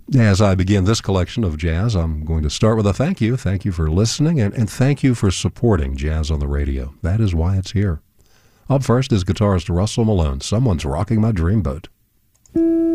As I begin this collection of jazz, I'm going to start with a thank you. Thank you for listening, and thank you for supporting Jazz on the Radio. That is why it's here. Up first is guitarist Russell Malone. Someone's Rocking My Dreamboat.